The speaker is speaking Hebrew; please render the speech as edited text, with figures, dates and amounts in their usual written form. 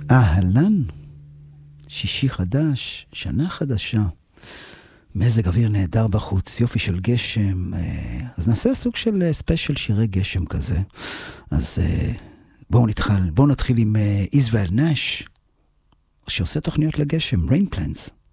אהלן, שישי חדש, שנה חדשה, מזג אוויר נהדר בחוץ, יופי של גשם, אז נעשה סוג של ספיישל שירי גשם כזה. אז בואו נתחיל עם איזראל נש, שעושה תוכניות לגשם, Rain Plans.